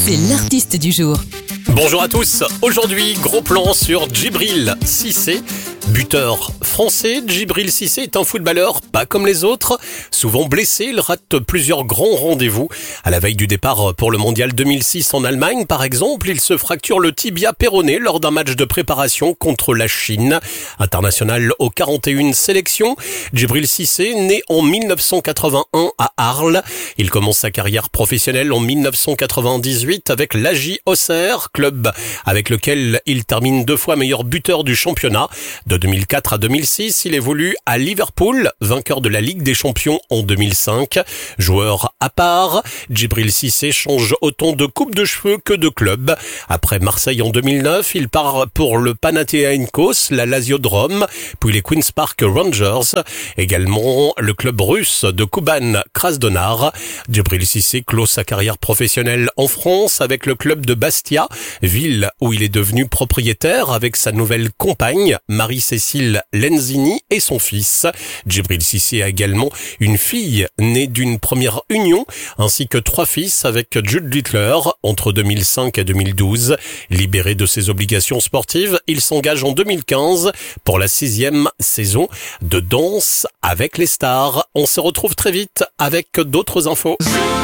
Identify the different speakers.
Speaker 1: c'est l'artiste du jour.
Speaker 2: Bonjour à tous, aujourd'hui gros plan sur Djibril Cissé. Buteur français, Djibril Cissé est un footballeur pas comme les autres. Souvent blessé, il rate plusieurs grands rendez-vous. À la veille du départ pour le mondial 2006 en Allemagne, par exemple, il se fracture le tibia péroné lors d'un match de préparation contre la Chine. International aux 41 sélections, Djibril Cissé, né en 1981 à Arles. Il commence sa carrière professionnelle en 1998 avec l'AJ Auxerre, club avec lequel il termine 2 fois meilleur buteur du championnat. De 2004 à 2006, il évolue à Liverpool, vainqueur de la Ligue des Champions en 2005. Joueur à part, Djibril Cissé change autant de coupe de cheveux que de club. Après Marseille en 2009, il part pour le Panathinaikos, la Lazio de Rome, puis les Queen's Park Rangers, également le club russe de Kuban Krasnodar. Djibril Cissé clôt sa carrière professionnelle en France avec le club de Bastia, ville où il est devenu propriétaire avec sa nouvelle compagne, Marie-Cécile Lenzini, et son fils. Djibril Cissé a également une fille née d'une première union, ainsi que 3 fils avec Jude Littler entre 2005 et 2012. Libéré de ses obligations sportives, il s'engage en 2015 pour la 6e saison de Danse avec les stars. On se retrouve très vite avec d'autres infos.